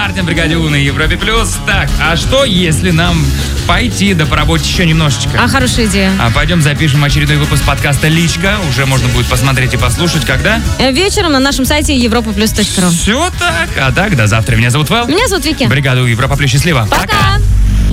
Мартин, бригаде У на Европе плюс. Так, а что, если нам пойти да поработать еще немножечко? Хорошая идея. Пойдем запишем очередной выпуск подкаста «Личка». Уже можно будет посмотреть и послушать, когда? Вечером на нашем сайте europaplus.ru. Все так. А так, до завтра. Меня зовут Вэл. Меня зовут Вики. Бригада У Европа плюс. Счастливо. Пока.